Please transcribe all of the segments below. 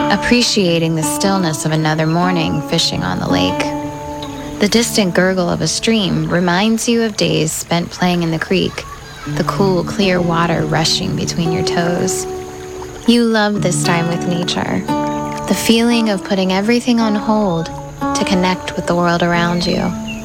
appreciating the stillness of another morning fishing on the lake. The distant gurgle of a stream reminds you of days spent playing in the creek, the cool, clear water rushing between your toes. You love this time with nature, the feeling of putting everything on hold to connect with the world around you.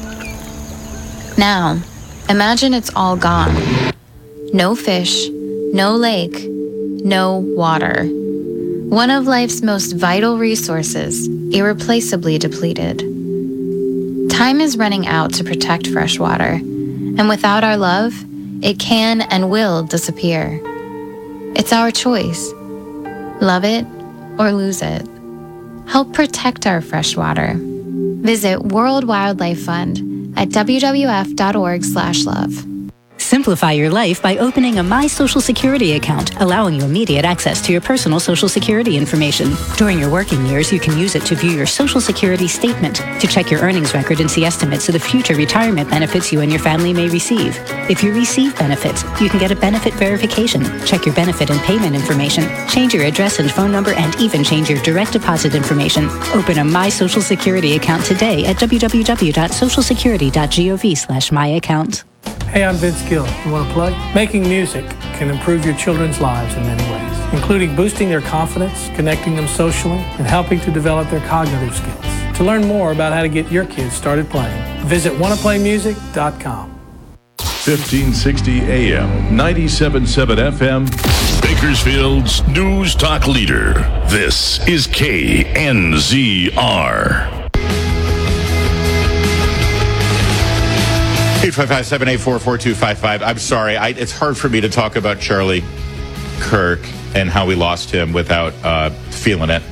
Now, imagine it's all gone. No fish, no lake, no water. One of life's most vital resources, irreplaceably depleted. Time is running out to protect fresh water, and without our love, it can and will disappear. It's our choice. Love it or lose it. Help protect our fresh water. Visit World Wildlife Fund at wwf.org/love. Simplify your life by opening a My Social Security account, allowing you immediate access to your personal Social Security information. During your working years, you can use it to view your Social Security statement, to check your earnings record and see estimates of the future retirement benefits you and your family may receive. If you receive benefits, you can get a benefit verification, check your benefit and payment information, change your address and phone number, and even change your direct deposit information. Open a My Social Security account today at www.socialsecurity.gov/myaccount. Hey, I'm Vince Gill. You want to play? Making music can improve your children's lives in many ways, including boosting their confidence, connecting them socially, and helping to develop their cognitive skills. To learn more about how to get your kids started playing, visit wannaplaymusic.com. 1560 AM, 97.7 FM, Bakersfield's News Talk leader. This is KNZR. 855-784-4255. I'm sorry. It's hard for me to talk about Charlie Kirk and how we lost him without feeling it.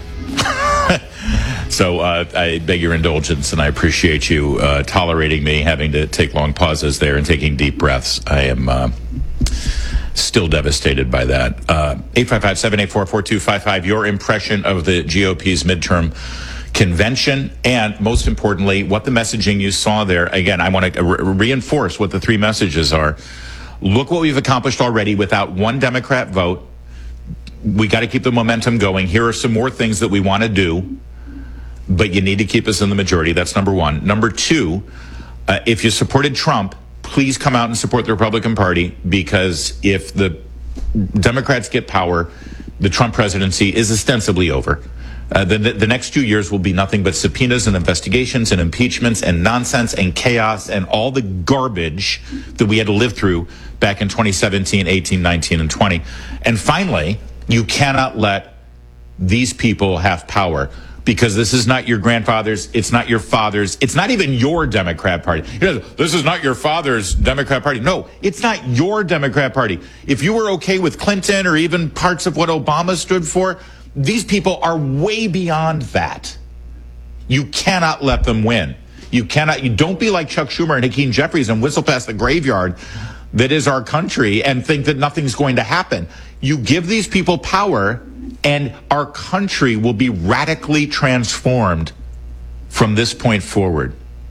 So I beg your indulgence, and I appreciate you tolerating me having to take long pauses there and taking deep breaths. I am still devastated by that. 855-784-4255. Your impression of the GOP's midterm convention, and most importantly, what the messaging you saw there. Again, I want to reinforce what the three messages are. Look what we've accomplished already without one Democrat vote. We got to keep the momentum going. Here are some more things that we want to do, but you need to keep us in the majority. That's number one. Number two, if you supported Trump, please come out and support the Republican Party, because if the Democrats get power, the Trump presidency is ostensibly over. The next 2 years will be nothing but subpoenas and investigations and impeachments and nonsense and chaos and all the garbage that we had to live through back in 2017, 18, 19, and 20. And finally, you cannot let these people have power, because this is not your grandfather's, it's not your father's, it's not even your Democrat Party. This is not your father's Democrat Party. No, it's not your Democrat Party. If you were okay with Clinton or even parts of what Obama stood for, these people are way beyond that. You cannot let them win. You don't be like Chuck Schumer and Hakeem Jeffries and whistle past the graveyard that is our country and think that nothing's going to happen. You give these people power, and our country will be radically transformed from this point forward.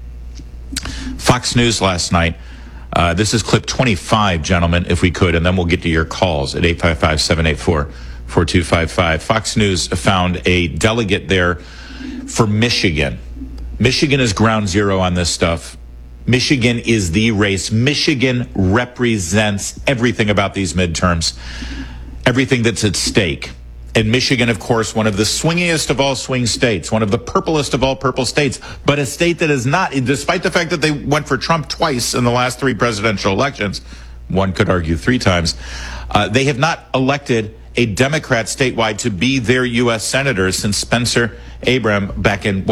Fox News last night. This is clip 25, gentlemen, if we could, and then we'll get to your calls at 855-784-4255. Fox News found a delegate there for Michigan. Michigan is ground zero on this stuff. Michigan is the race. Michigan represents everything about these midterms, everything that's at stake. And Michigan, of course, one of the swingiest of all swing states, one of the purplest of all purple states, but a state that is not, despite the fact that they went for Trump twice in the last three presidential elections, one could argue three times, they have not elected a Democrat statewide to be their U.S. senator since Spencer Abram back in,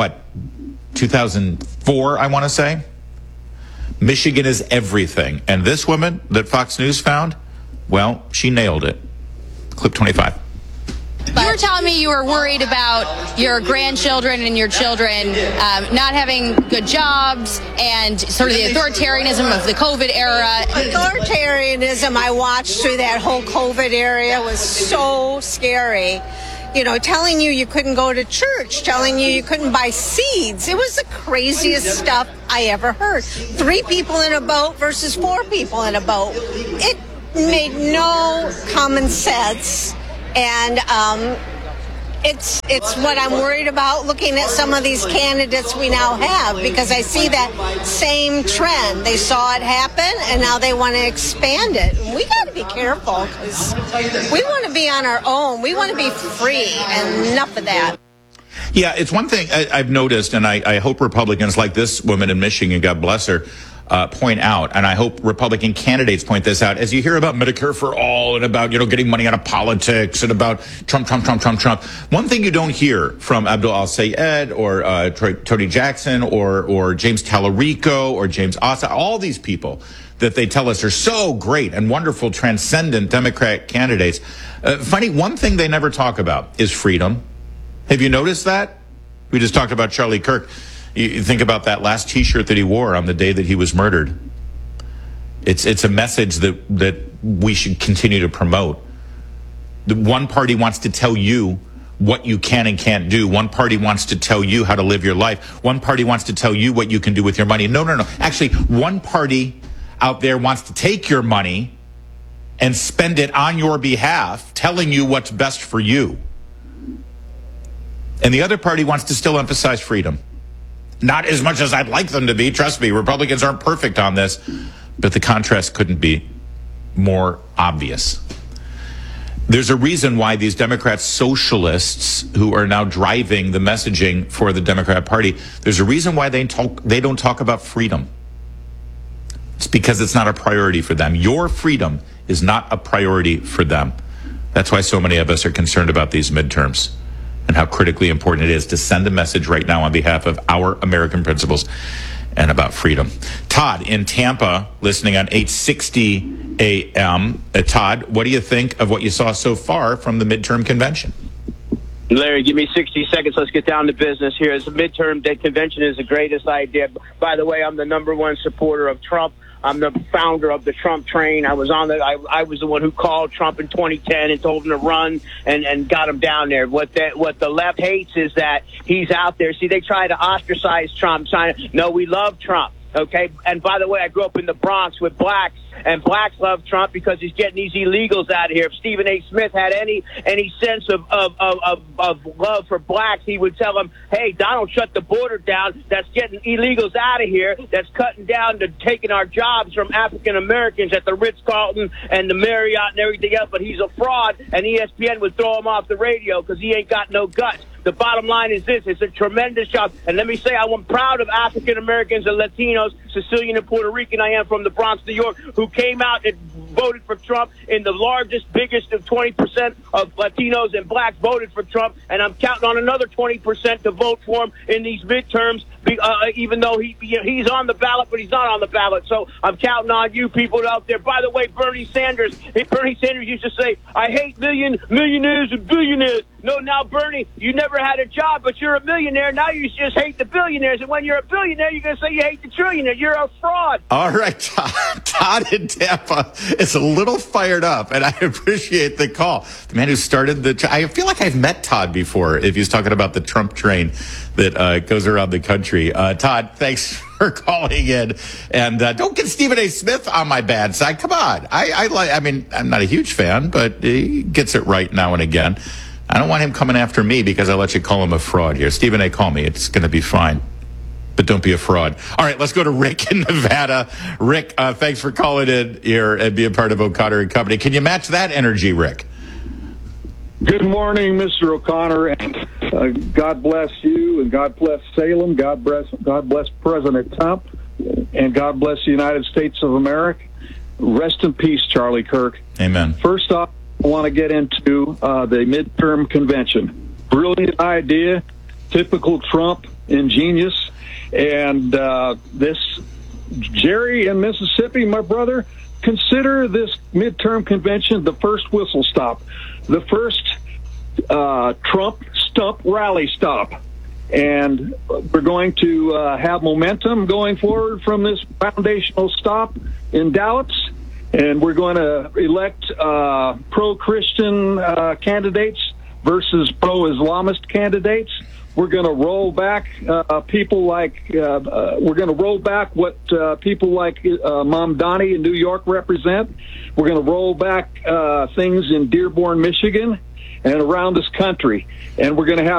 2004, I want to say? Michigan is everything. And this woman that Fox News found, well, she nailed it. Clip 25. You were telling me you were worried about your grandchildren and your children not having good jobs and sort of the authoritarianism of the COVID era. Authoritarianism I watched through that whole COVID era was so scary. You know, telling you couldn't go to church, telling you couldn't buy seeds. It was the craziest stuff I ever heard. 3 people in a boat versus 4 people in a boat. It made no common sense. And It's what I'm worried about looking at some of these candidates we now have, because I see that same trend. They saw it happen, and now they want to expand it. We got to be careful, because we want to be on our own. We want to be free, and enough of that. Yeah, it's one thing I've noticed, and I hope Republicans like this woman in Michigan, God bless her, point out, and I hope Republican candidates point this out, as you hear about Medicare for all and about, getting money out of politics and about Trump. One thing you don't hear from Abdul Al-Sayed or Tony Jackson or James Tallarico or James Ossa, all these people that they tell us are so great and wonderful, transcendent Democrat candidates. Funny, one thing they never talk about is freedom. Have you noticed that? We just talked about Charlie Kirk. You think about that last T-shirt that he wore on the day that he was murdered. It's a message that we should continue to promote. The one party wants to tell you what you can and can't do. One party wants to tell you how to live your life. One party wants to tell you what you can do with your money. No. Actually, one party out there wants to take your money and spend it on your behalf, telling you what's best for you. And the other party wants to still emphasize freedom. Not as much as I'd like them to be. Trust me, Republicans aren't perfect on this, but the contrast couldn't be more obvious. There's a reason why these Democrat socialists who are now driving the messaging for the Democrat Party, there's a reason why they don't talk about freedom. It's because it's not a priority for them. Your freedom is not a priority for them. That's why so many of us are concerned about these midterms and how critically important it is to send a message right now on behalf of our American principles and about freedom. Todd in Tampa, listening on 860 AM. Todd, what do you think of what you saw so far from the midterm convention? Larry, give me 60 seconds. Let's get down to business here. The midterm convention is the greatest idea. By the way, I'm the #1 supporter of Trump. I'm the founder of the Trump train. I was the one who called Trump in 2010 and told him to run and got him down there. What the left hates is that he's out there. See, they try to ostracize Trump. No, we love Trump. Okay. And by the way, I grew up in the Bronx with blacks, and blacks love Trump because he's getting these illegals out of here. If Stephen A. Smith had any sense of love for blacks, he would tell them, hey, Donald, shut the border down. That's getting illegals out of here. That's cutting down to taking our jobs from African Americans at the Ritz-Carlton and the Marriott and everything else. But he's a fraud, and ESPN would throw him off the radio because he ain't got no guts. The bottom line is this. It's a tremendous job. And let me say, I'm proud of African Americans and Latinos, Sicilian and Puerto Rican. I am from the Bronx, New York, who came out and voted for Trump in the largest, biggest of 20% of Latinos and blacks voted for Trump. And I'm counting on another 20% to vote for him in these midterms, even though he's on the ballot, but he's not on the ballot. So I'm counting on you people out there. By the way, Bernie Sanders used to say, I hate millionaires and billionaires. No, now, Bernie, you never had a job, but you're a millionaire. Now you just hate the billionaires. And when you're a billionaire, you're going to say you hate the trillionaire. You're a fraud. All right, Todd in Tampa is a little fired up, and I appreciate the call. The man who started I feel like I've met Todd before, if he's talking about the Trump train that goes around the country. Todd, thanks for calling in. And don't get Stephen A. Smith on my bad side. Come on. I'm not a huge fan, but he gets it right now and again. I don't want him coming after me because I let you call him a fraud here. Stephen A., call me. It's going to be fine. But don't be a fraud. All right, let's go to Rick in Nevada. Rick, thanks for calling in here and being part of O'Connor & Company. Can you match that energy, Rick? Good morning, Mr. O'Connor, and God bless you, and God bless Salem, God bless President Trump, and God bless the United States of America. Rest in peace, Charlie Kirk. Amen. First off, I want to get into the midterm convention. Brilliant idea, typical Trump ingenious, and this Jerry in Mississippi, my brother, consider this midterm convention the first whistle stop, the first Trump stump rally stop. And we're going to have momentum going forward from this foundational stop in Dallas. And we're going to elect pro-Christian candidates versus pro-Islamist candidates. We're going to roll back what people like Mamdani in New York represent. We're going to roll back things in Dearborn, Michigan. and around this country. And we're going to have